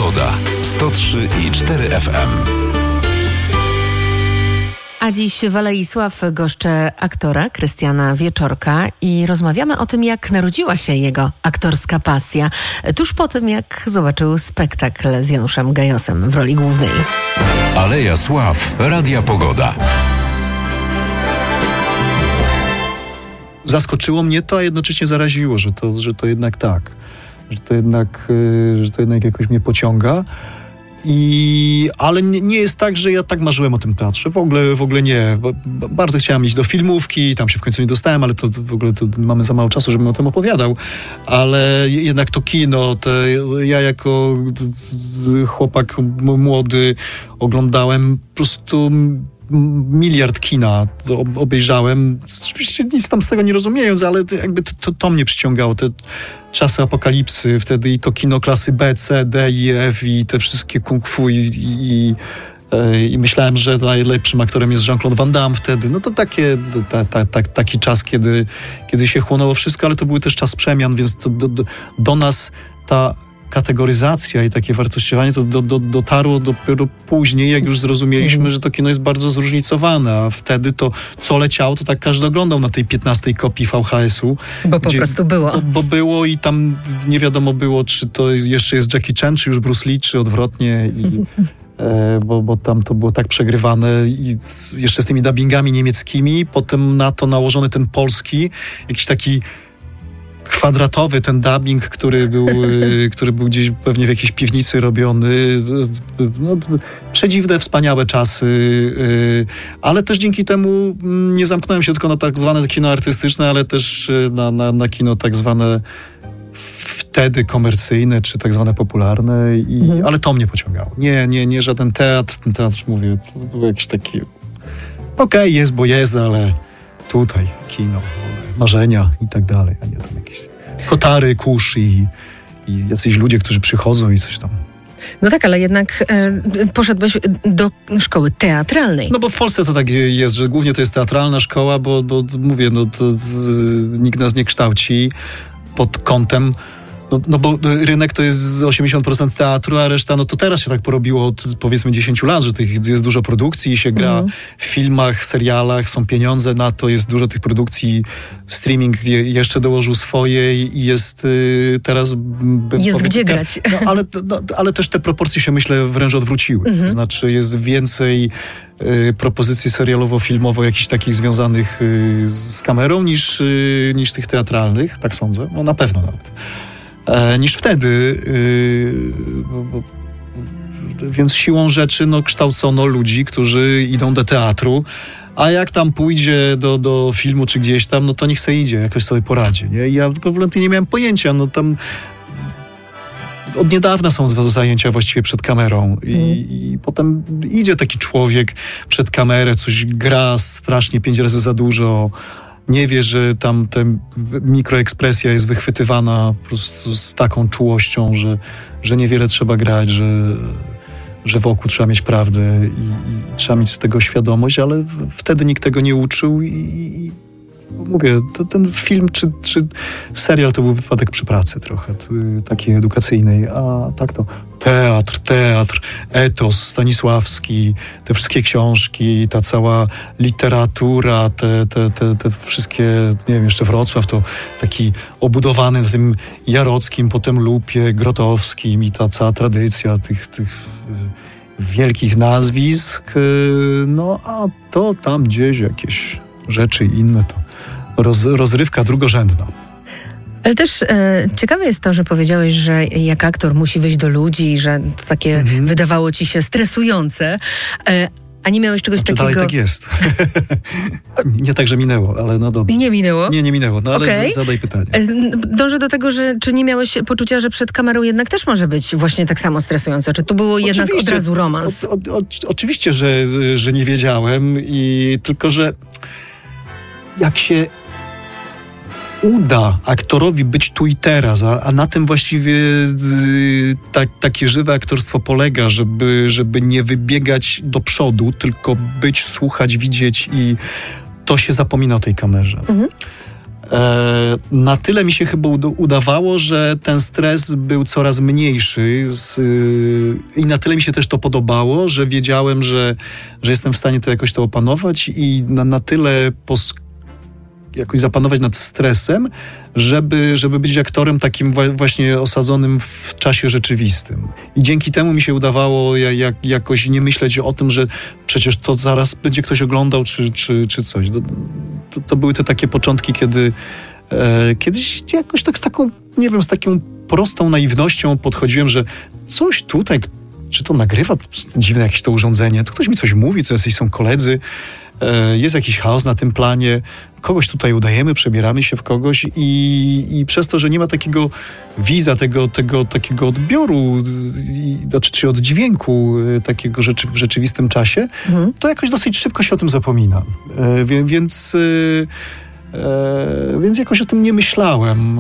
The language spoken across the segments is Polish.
Pogoda. 103,4 FM. A dziś w Alei Sław goszczę aktora Krystiana Wieczorka i rozmawiamy o tym, jak narodziła się jego aktorska pasja. Tuż po tym, jak zobaczył spektakl z Januszem Gajosem w roli głównej. Aleja Sław. Radia Pogoda. Zaskoczyło mnie to, a jednocześnie zaraziło, że to jednak tak. Że to jednak jakoś mnie pociąga. Ale nie jest tak, że ja tak marzyłem o tym teatrze. W ogóle nie. Bardzo chciałem iść do filmówki, tam się w końcu nie dostałem, ale to w ogóle to mamy za mało czasu, żebym o tym opowiadał. Ale jednak to kino, ja jako chłopak młody oglądałem po prostu miliard kina obejrzałem. Oczywiście nic tam z tego nie rozumiejąc, ale jakby to mnie przyciągało. Te czasy apokalipsy, wtedy i to kino klasy B, C, D i F i te wszystkie kung fu i myślałem, że najlepszym aktorem jest Jean-Claude Van Damme wtedy. No to taki czas, kiedy się chłonęło wszystko, ale to był też czas przemian, więc to do nas ta kategoryzacja i takie wartościowanie to dotarło dopiero później, jak już zrozumieliśmy, że to kino jest bardzo zróżnicowane, a wtedy to, co leciało, to tak każdy oglądał na tej 15 kopii VHS-u. Bo po prostu było. Bo było i tam nie wiadomo było, czy to jeszcze jest Jackie Chan, czy już Bruce Lee, czy odwrotnie. Bo tam to było tak przegrywane i jeszcze z tymi dubbingami niemieckimi, potem na to nałożony ten polski, jakiś taki kwadratowy ten dubbing, który był gdzieś pewnie w jakiejś piwnicy robiony. No, przedziwne, wspaniałe czasy, ale też dzięki temu nie zamknąłem się tylko na tak zwane kino artystyczne, ale też na kino tak zwane wtedy komercyjne, czy tak zwane popularne, ale to mnie pociągało. Nie żaden teatr. Ten teatr, mówię, to był jakiś taki okej, jest, bo jest, ale tutaj kino, marzenia i tak dalej, a nie tam jakieś kotary, kurz i jacyś ludzie, którzy przychodzą i coś tam. No tak, ale jednak poszedłeś do szkoły teatralnej. No bo w Polsce to tak jest, że głównie to jest teatralna szkoła, bo mówię, nikt nas nie kształci pod kątem. No bo rynek to jest 80% teatru, a reszta, no to teraz się tak porobiło od powiedzmy 10 lat, że jest dużo produkcji i się gra w filmach, serialach, są pieniądze na to, jest dużo tych produkcji, streaming jeszcze dołożył swoje i jest teraz... Jest gdzie grać. Ale też te proporcje się, myślę, wręcz odwróciły. To znaczy jest więcej propozycji serialowo-filmowo jakichś takich związanych z kamerą niż tych teatralnych, tak sądzę, no na pewno nawet. Niż wtedy, więc siłą rzeczy kształcono ludzi, którzy idą do teatru, a jak tam pójdzie do filmu czy gdzieś tam, no to niech sobie idzie, jakoś sobie poradzi. Nie? I ja kompletnie nie miałem pojęcia, tam od niedawna są zajęcia właściwie przed kamerą i potem idzie taki człowiek przed kamerę, coś gra strasznie 5 razy za dużo, nie wie, że tam ta mikroekspresja jest wychwytywana po prostu z taką czułością, że niewiele trzeba grać, że wokół trzeba mieć prawdę i trzeba mieć z tego świadomość, ale wtedy nikt tego nie uczył i mówię, ten film czy serial to był wypadek przy pracy trochę, takiej edukacyjnej, a tak to teatr, etos Stanisławski, te wszystkie książki, ta cała literatura, te wszystkie, nie wiem, jeszcze Wrocław to taki obudowany na tym Jarockim, potem Lupie, Grotowskim i ta cała tradycja tych wielkich nazwisk, a to tam gdzieś jakieś rzeczy inne to rozrywka drugorzędna. Ale też ciekawe jest to, że powiedziałeś, że jak aktor musi wyjść do ludzi i że to takie wydawało ci się stresujące, a nie miałeś czegoś takiego... Dalej tak jest. Nie tak, że minęło, ale no dobrze. Nie minęło? Nie minęło, no ale zadaj pytanie. Dążę do tego, że czy nie miałeś poczucia, że przed kamerą jednak też może być właśnie tak samo stresujące? Czy to było jednak od razu romans? Oczywiście, że nie wiedziałem tylko, że jak się uda aktorowi być tu i teraz, a na tym właściwie takie żywe aktorstwo polega, żeby nie wybiegać do przodu, tylko być, słuchać, widzieć i to się zapomina o tej kamerze. Na tyle mi się chyba udawało, że ten stres był coraz mniejszy i na tyle mi się też to podobało, że wiedziałem, że jestem w stanie to jakoś to opanować i na tyle jakoś zapanować nad stresem, żeby być aktorem takim właśnie osadzonym w czasie rzeczywistym. I dzięki temu mi się udawało jakoś nie myśleć o tym, że przecież to zaraz będzie ktoś oglądał czy coś. To były te takie początki, kiedy kiedyś jakoś tak z taką, nie wiem, z taką prostą naiwnością podchodziłem, że coś tutaj, czy to nagrywa, dziwne jakieś to urządzenie, to ktoś mi coś mówi, to jacyś są koledzy, jest jakiś chaos na tym planie, kogoś tutaj udajemy, przebieramy się w kogoś i przez to, że nie ma takiego widza, takiego odbioru, czy oddźwięku takiego w rzeczywistym czasie, to jakoś dosyć szybko się o tym zapomina. Więc jakoś o tym nie myślałem,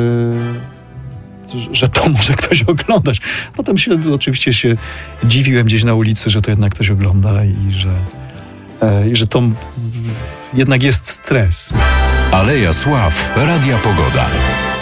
że to może ktoś oglądać. Potem oczywiście się dziwiłem gdzieś na ulicy, że to jednak ktoś ogląda i że to jednak jest stres. Aleja Sław, Radia Pogoda.